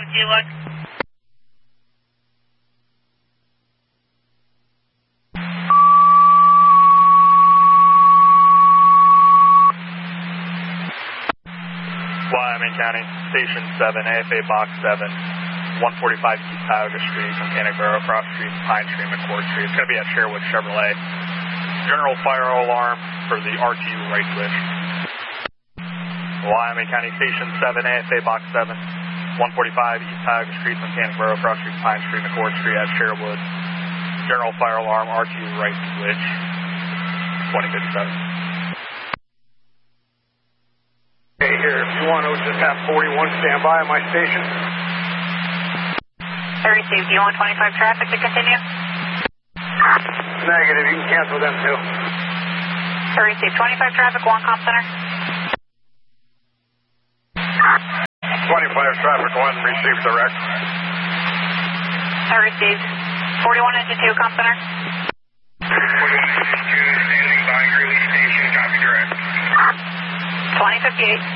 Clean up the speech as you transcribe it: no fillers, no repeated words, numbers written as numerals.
G1. Wyoming County, Station 7, AFA Box 7, 145 East Tioga Street, Mechanic Barrow, Cross Street, Pine Street, McCord Street. It's going to be at Sherwood Chevrolet. General fire alarm for the RTU right switch. Wyoming County, Station 7, AFA Box 7, 145 East Tioga Street, Mechanic Barrow, Cross Street, Pine Street, McCord Street at Sherwood. General fire alarm, RTU right switch, 2057. Okay, here, if you want to just have 41 stand by at my station. Received. Do you want 25 traffic to continue? Negative, you can cancel them too. Received. 25 traffic, 1 comp center. 25 traffic 1, received direct. Received. 41 into 2 comp center. 41 into 2, standing by Greeley Station, copy direct. 2058.